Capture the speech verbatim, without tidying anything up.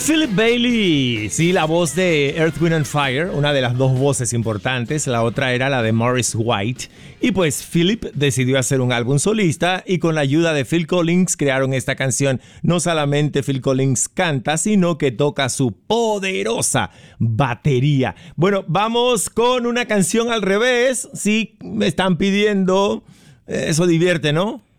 Philip Bailey, sí, la voz de Earth, Wind and Fire, una de las dos voces importantes, la otra era la de Maurice White. Y pues Philip decidió hacer un álbum solista y con la ayuda de Phil Collins crearon esta canción. No solamente Phil Collins canta, sino que toca su poderosa batería. Bueno, vamos con una canción al revés. Sí, me están pidiendo, eso divierte, ¿no?